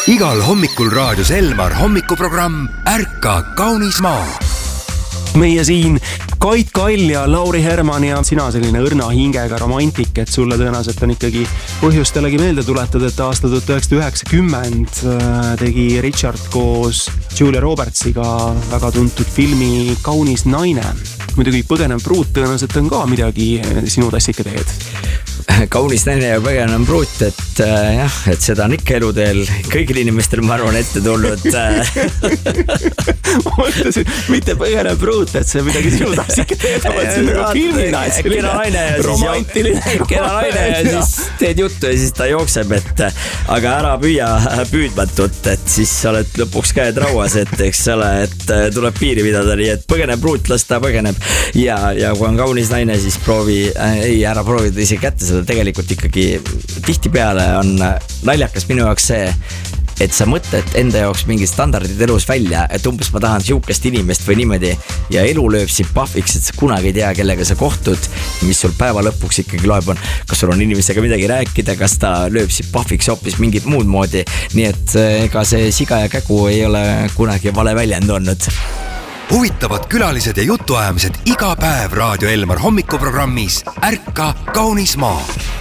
Igal hommikul raadios Elmar hommikuprogramm Ärka kaunis maa. Meie siin Kait Kall ja Lauri Herman ja sina selline õrna hingega romantik, et sulle tõenäoliselt on ikkagi põhjust jällegi meelde tuletada, et aasta 1990 tegi Richard koos Julia Robertsiga väga tuntud filmi Kaunis naine. Muidugi Põgenev pruut tõenäoliselt on ka midagi sinu tassike teed. Kaunis naine ja põgenev pruut, et jah, et seda on ikka eluteel kõigil inimestel, ma arvan, ette tulnud. Ma mõtlesin, mitte põgenev pruut, et see midagi sinu tassike teed, ma mõtlesin nagu filmina, et selline romantiline. Kena naine ja siis teed juttu ja siis ta jookseb, et aga ära püüa püüdmatut, et siis sa oled lõpuks käed rauas, et eks ole, et tuleb piiri pidada, nii et põgenev pruut, las ta põgeneb. Ja kui on kaunis naine, siis ära proovida ise kätte seda, tegelikult ikkagi tihtipeale on naljakas minu jaoks see, et sa mõtled enda jaoks mingid standardid elus välja, et umbes ma tahan siukest inimest või niimoodi ja elu lööb sind pahviks, et sa kunagi ei tea, kellega sa kohtud, mis sul päeva lõpuks ikkagi loeb on, kas sul on inimesega midagi rääkida, kas ta lööb sind pahviks hoopis mingit muud moodi, nii et ega see siga ja kägu ei ole kunagi vale väljend olnud. Huvitavad külalised ja jutuajamised iga päev Raadio Elmar hommikuprogrammis Ärka kaunis maa.